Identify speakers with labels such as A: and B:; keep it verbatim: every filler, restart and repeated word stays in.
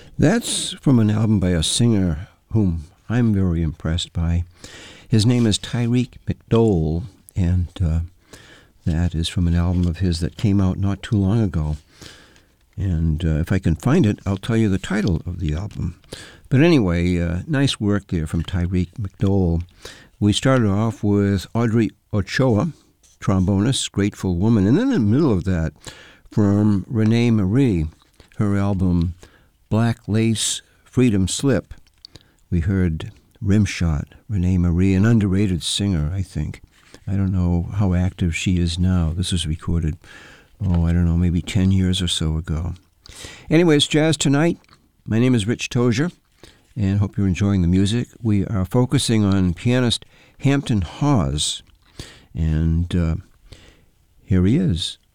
A: That's from an album by a singer whom I'm very impressed by. His name is Tyreek McDowell, and uh, that is from an album of his that came out not too long ago. And uh, if I can find it, I'll tell you the title of the album. But anyway, uh, nice work there from Tyreek McDowell. We started off with Audrey Ochoa, trombonist, Grateful Woman, and then in the middle of that, from Renee Marie, her album Black Lace Freedom Slip, we heard Rimshot, Renee Marie, an underrated singer, I think. I don't know how active she is now. This was recorded, oh, I don't know, maybe ten years or so ago. Anyway, it's Jazz Tonight. My name is Rich Tozier, and hope you're enjoying the music. We are focusing on pianist Hampton Hawes, and uh, here he is.